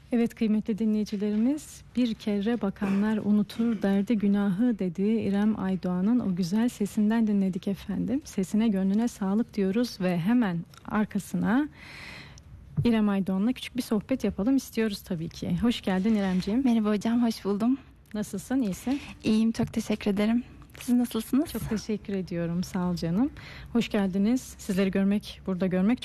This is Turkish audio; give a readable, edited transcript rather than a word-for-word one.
Evet kıymetli dinleyicilerimiz, bir kere bakanlar unutur derdi günahı dediği İrem Aydoğan'ın o güzel sesinden dinledik efendim. Sesine gönlüne sağlık diyoruz ve hemen arkasına İrem Aydoğan'la küçük bir sohbet yapalım istiyoruz tabii ki. Hoş geldin İremciğim. Merhaba hocam, hoş buldum. Nasılsın, iyisin? İyiyim, çok teşekkür ederim. Siz nasılsınız? Çok teşekkür ediyorum, sağ ol canım. Hoş geldiniz. Sizleri burada görmek